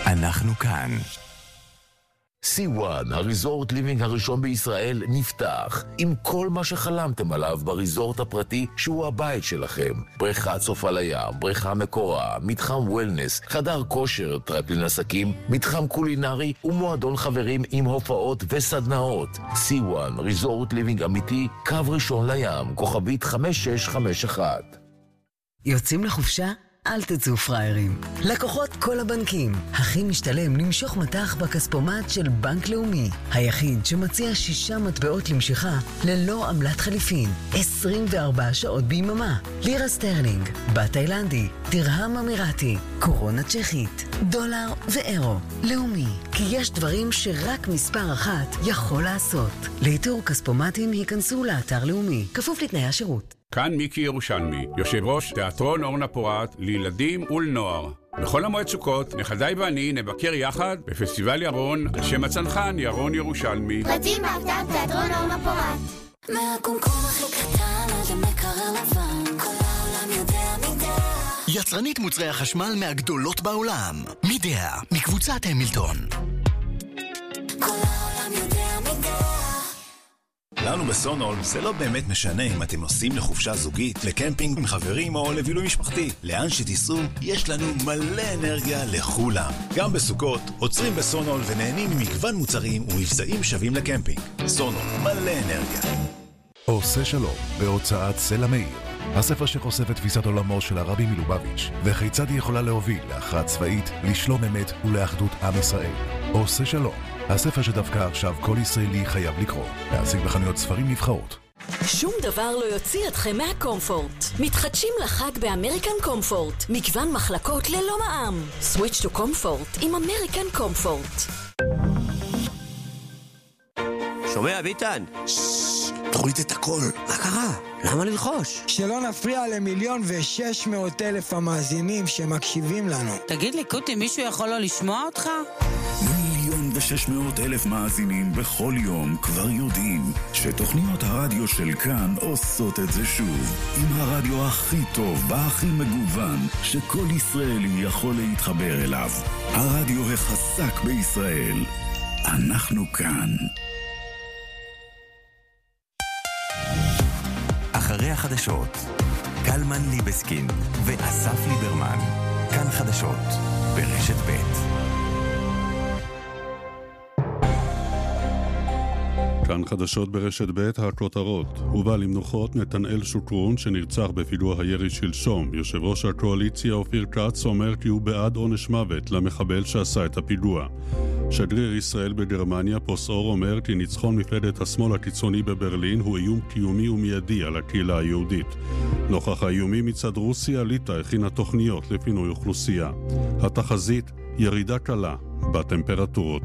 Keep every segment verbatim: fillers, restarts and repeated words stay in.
אנחנו כאן. סי וואן, הריזורט ליבינג הראשון בישראל, נפתח עם כל מה שחלמתם עליו בריזורט הפרטי שהוא הבית שלכם. בריכה צופה לים, בריכה מקורה, מתחם וולנס, חדר כושר, טרפלין עסקים, מתחם קולינרי ומועדון חברים עם הופעות וסדנאות. סי וואן, ריזורט ליבינג אמיתי, קו ראשון לים, כוכבית חמש שש חמש אחת. יוצאים לחופשה? אל תצאו פריירים. לקוחות כל הבנקים. הכי משתלם למשוך מטח בכספומט של בנק לאומי. היחיד שמציע שישה מטבעות למשיכה ללא עמלת חליפין. עשרים וארבע שעות ביממה. לירה סטרלינג, בת תאילנדי, דרהם אמירתי, קורונה צ'כית, דולר ואירו. לאומי. כי יש דברים שרק מספר אחת יכול לעשות. לאיתור כספומטים היכנסו לאתר לאומי. כפוף לתנאי השירות. כאן מיקי ירושלמי, יושב ראש תיאטרון אורנה פורת לילדים ולנוער. בכל המועד סוכות, נכדיי ואני נבקר יחד בפסטיבל ירון על שם הצנחן ירון ירושלמי. פרטים באתר תיאטרון אורנה פורת. מהקומקום הכי קטן עד המקרר לבן, כל העולם יודע מידע. יצרנית מוצרי החשמל מהגדולות בעולם, מידע, מקבוצת המילטון. כל העולם יודע מידע. לנו בסונול זה לא באמת משנה אם אתם נוסעים לחופשה זוגית, לקמפינג עם חברים או לבילוי משפחתי. לאן שתיסעו, יש לנו מלא אנרגיה לכולם. גם בסוכות, עוצרים בסונול ונהנים ממגוון מוצרים ומבצעים שווים לקמפינג. סונול, מלא אנרגיה. עושה שלום, בהוצאת סלע מאיר. הספר שחושף את תפיסת עולמו של הרבי מלובביץ' וכיצד היא יכולה להוביל להכרעה צבאית, לשלום אמת ולאחדות עם ישראל. עושה שלום. הספר שדווקא עכשיו כל ישראלי חייב לקרוא. להשיג בחנויות ספרים נבחרות. שום דבר לא יוציא אתכם מהקומפורט. מתחדשים לחג באמריקן קומפורט. מגוון מחלקות ללא מע"מ. סוויץ' טו קומפורט עם אמריקן קומפורט. שומע ביטן? תוריד את הכל. מה קרה? למה ללחוש? שלא נפריע למיליון ושש מאות אלף המאזינים שמקשיבים לנו. תגיד לי קוטי, מישהו יכול לא לשמוע אותך? מיליון ושש מאות אלף מאזינים בכל יום כבר יודעים שתוכניות הרדיו של כאן עושות את זה שוב. עם הרדיו הכי טוב והכי מגוון שכל ישראלי יכול להתחבר אליו. הרדיו החזק בישראל. אנחנו כאן. אחרי החדשות, קלמן ליבסקין ואסף ליברמן. כאן חדשות ברשת ב'. כאן חדשות ברשת ב', הכותרות. הובא למנוחות נתנאל שוטרון שנרצח בפיגוע הירי שלשום. יושב ראש הקואליציה אופיר כץ אומר כי הוא בעד עונש מוות למחבל שעשה את הפיגוע. שגריר ישראל בגרמניה פוסאור אומר כי ניצחון מפלגת השמאל הקיצוני בברלין הוא איום קיומי ומיידי על הקהילה היהודית. נוכח האיומים מצד רוסיה, ליטא הכינה תוכניות לפינוי אוכלוסייה. התחזית, ירידה קלה בטמפרטורות.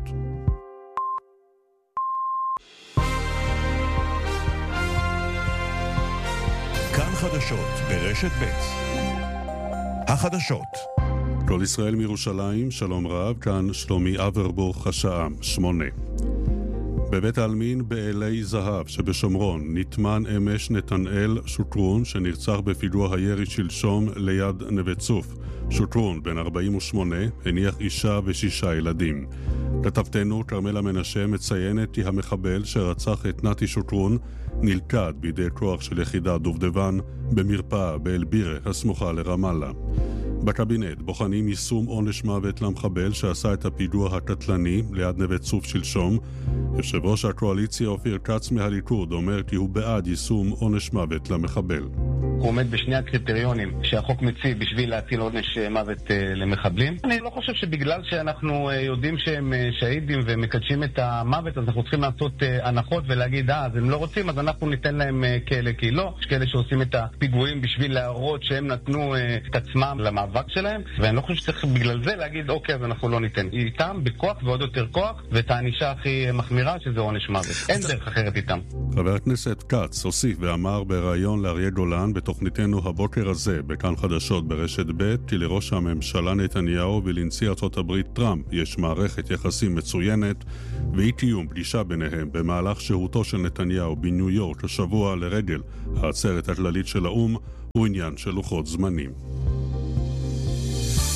כאן חדשות ברשת ב'. החדשות. כל ישראל מירושלים, שלום רב, כאן שלומי אברבוך, השעה שמונה. בבית העלמין באלי זהב שבשומרון נטמן אמש נתנאל שוטרון שנרצח בפיגוע הירי שלשום ליד נווה צוף. שוטרון בן ארבעים ושמונה הניח אישה ושישה ילדים. כתבתנו כרמלה מנשה מציינת כי המחבל שרצח את נתי שוטרון נלכד בידי כוח של יחידה דובדבן במרפאה באלבירה הסמוכה לרמאללה. בקבינט בוחנים יישום עונש מוות למחבל שעשה את הפיגוע הקטלני ליד נווה צוף שלשום. יושב ראש הקואליציה אופיר כץ מהליכוד אומר כי הוא בעד יישום עונש מוות למחבל. הוא עומד בשני הקריטריונים שהחוק מציב בשביל להטיל עונש מוות למחבלים. אני לא חושב שבגלל שאנחנו יודעים שהם שהידים ומקדשים את המוות, אז אנחנו צריכים לעשות הנחות ולהגיד, אה, אז הם לא רוצים, אז אנחנו ניתן להם כאלה, כי לא. יש כאלה שעושים את הפיגועים בשביל להראות שהם נתנו את עצמם למאבק שלהם, ואני לא חושב שצריך בגלל זה להגיד, אוקיי, אז אנחנו לא ניתן. איתם בכוח ועוד יותר כוח, ואת הענישה הכי מחמירה, שזה עונש מוות. אין דרך אחרת איתם. חבר הכנסת כץ הוסיף ואמר בראיון לאריה גולן בתוכניתנו הבוקר הזה בכאן חדשות ברשת ב' כי לראש הממשלה נתניהו ולנשיא ארצות הברית טראמפ יש מערכת יחסים מצוינת ואי קיום פגישה ביניהם במהלך שהותו של נתניהו בניו יורק השבוע לרגל העצרת הכללית של האו"ם הוא עניין של לוחות זמנים.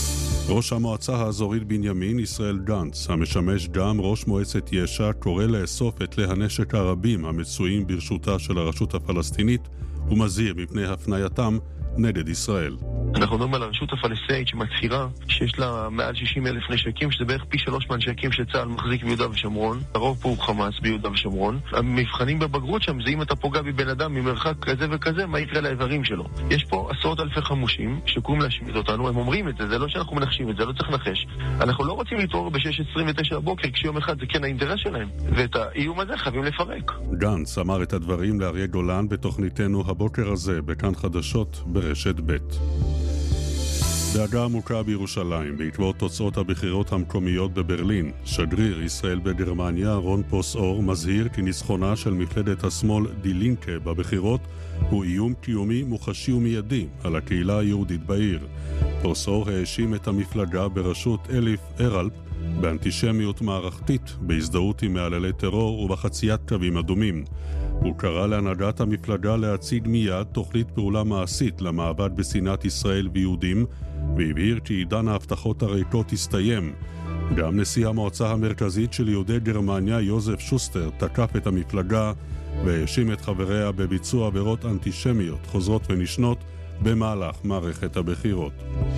ראש המועצה האזורית בנימין, ישראל גנץ, המשמש גם ראש מועצת יש"ע, קורא לאסוף את כלי הנשק הרבים המצויים ברשותה של הרשות הפלסטינית ומזהיר מפני הפנייתם נגד ישראל. אנחנו מדברים על הרשות הפלסטינית שמצהירה שיש לה מעל שישים אלף נשקים, שזה בערך פי שלוש מהנשקים שצה"ל מחזיק ביהודה ושומרון. הרוב פה הוא חמאס ביהודה ושומרון. המבחנים בבגרות שם זה אם אתה פוגע בבן אדם ממרחק כזה וכזה, מה יקרה לאיברים שלו. יש פה עשרות אלפי חמושים שקוראים להשמיד אותנו, הם אומרים את זה, זה לא שאנחנו מנחשים את זה, לא צריך לנחש. אנחנו לא רוצים להתעורר ב-שש עשרים ותשע בבוקר, כשיום אחד זה כן האינטרס שלהם, ואת האיום הזה חייבים לפרק. גנץ אמר את הדברים לאריה גולן בתוכניתנו הבוקר הזה בכאן חדשות ברשת ב'. דאגה עמוקה בירושלים בעקבות תוצאות הבחירות המקומיות בברלין. שגריר ישראל בגרמניה רון פוס-אור מזהיר כי ניצחונה של מפלגת השמאל די לינקה בבחירות הוא איום קיומי מוחשי ומיידי על הקהילה היהודית בעיר. פוס-אור האשים את המפלגה בראשות אליף ארלפ באנטישמיות מערכתית, בהזדהות עם מעללי טרור ובחציית קווים אדומים. הוא קרא להנהגת המפלגה להציג מיד תוכנית פעולה מעשית למאבק בשנאת ישראל ויהודים, והבהיר כי עידן ההבטחות הריקות הסתיים. גם נשיא המועצה המרכזית של יהודי גרמניה, יוזף שוסטר, תקף את המפלגה והאשים את חבריה בביצוע עבירות אנטישמיות חוזרות ונשנות במהלך מערכת הבחירות.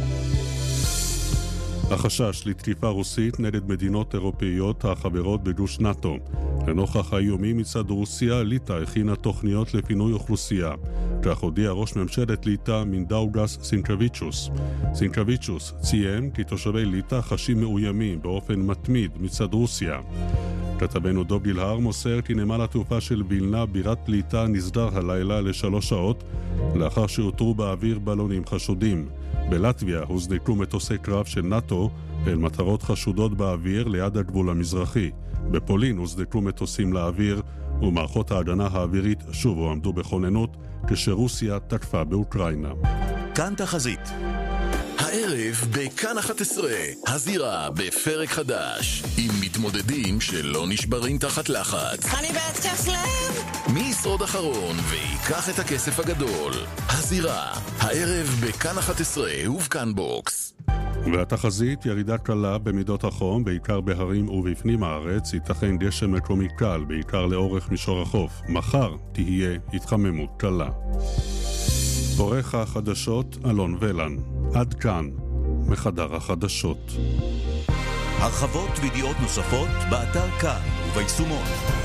החשש לתקיפה רוסית נגד מדינות אירופאיות החברות בגוש נאטו. לנוכח האיומים מצד רוסיה, ליטא הכינה תוכניות לפינוי אוכלוסייה. כך הודיע ראש ממשלת ליטא מינדאוגס סינקוויצ'וס. סינקוויצ'וס ציין כי תושבי ליטא חשים מאוימים באופן מתמיד מצד רוסיה. כתבנו דוב גילהר מוסר כי נמל התעופה של וילנה בירת ליטא נסגר הלילה לשלוש שעות לאחר שאותרו באוויר בלונים חשודים. בלטביה הוזנקו מטוסי קרב של נאטו אל מטרות חשודות באוויר ליד הגבול המזרחי. בפולין הוזנקו מטוסים לאוויר ומערכות ההגנה האווירית שוב הועמדו בכוננות כשרוסיה תקפה באוקראינה. כאן תחזית. הערב בכאן אחת עשרה, הזירה בפרק חדש, עם מתמודדים שלא נשברים תחת לחץ. אני בהתקף לב! מי ישרוד אחרון ויקח את הכסף הגדול? הזירה, הערב בכאן אחת עשרה ובכאן בוקס. והתחזית, ירידה קלה במידות החום, בעיקר בהרים ובפנים הארץ, ייתכן גשם מקומי קל, בעיקר לאורך מישור החוף. מחר תהיה התחממות קלה. עורך החדשות אלון ולן. עד כאן מחדר החדשות. הרחבות וידיעות נוספות באתר כאן וביישומון.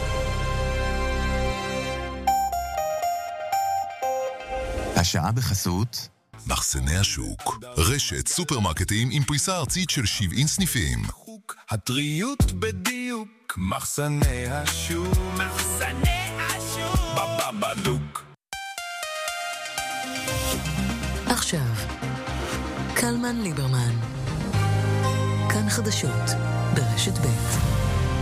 השעה בחסות מחסני השוק, רשת סופרמרקטים עם פריסה ארצית של שבעים סניפים. הטריות בדיוק, מחסני השוק, מחסני השוק, בבבלוק. עכשיו, קלמן ליברמן. כאן חדשות ברשת ב'.